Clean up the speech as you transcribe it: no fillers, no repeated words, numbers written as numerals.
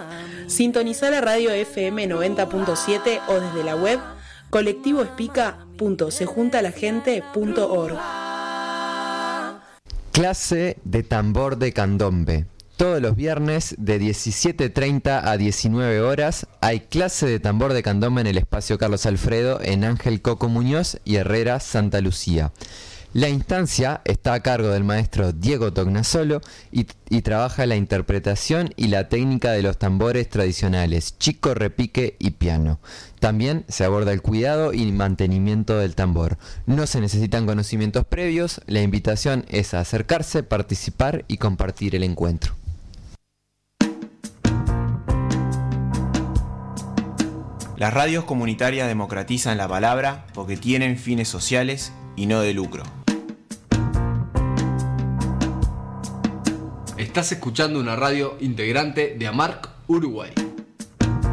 Sintonizá la radio FM 90.7 o desde la web colectivoespica.sejuntalagente.org. Clase de tambor de candombe. Todos los viernes de 17:30 a 19 horas hay clase de tambor de candombe en el espacio Carlos Alfredo en Ángel Coco Muñoz y Herrera, Santa Lucía. La instancia está a cargo del maestro Diego Tognasolo y trabaja la interpretación y la técnica de los tambores tradicionales, chico, repique y piano. También se aborda el cuidado y mantenimiento del tambor. No se necesitan conocimientos previos, la invitación es a acercarse, participar y compartir el encuentro. Las radios comunitarias democratizan la palabra porque tienen fines sociales y no de lucro. Estás escuchando una radio integrante de AMARC Uruguay.